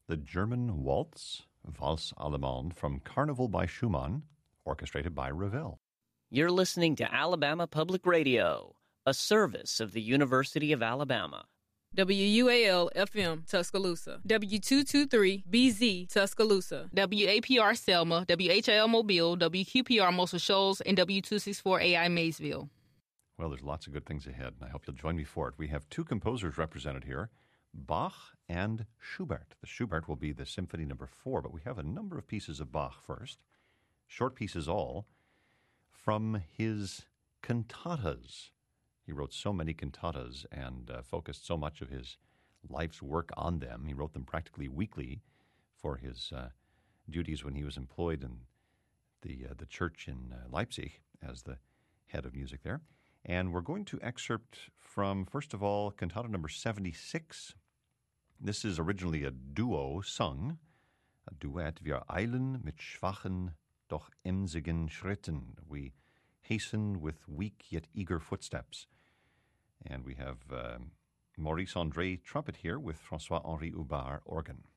the German Waltz, Valse Allemande from Carnival by Schumann, orchestrated by Ravel. You're listening to Alabama Public Radio, a service of the University of Alabama. WUAL-FM, Tuscaloosa. W223-BZ, Tuscaloosa. WAPR Selma, WHIL Mobile, WQPR Muscle Shoals, and W264AI Maysville. Well, there's lots of good things ahead, and I hope you'll join me for it. We have two composers represented here, Bach and Schubert. The Schubert will be the Symphony No. 4, but we have a number of pieces of Bach first, short pieces all, from his cantatas. He wrote so many cantatas and focused so much of his life's work on them. He wrote them practically weekly for his duties when he was employed in the church in Leipzig as the head of music there. And we're going to excerpt from, first of all, cantata number 76. This is originally a duo sung, a duet. Wir eilen mit schwachen, doch emsigen Schritten. We hasten with weak yet eager footsteps. And we have Maurice André trumpet here with François-Henri Hubard organ.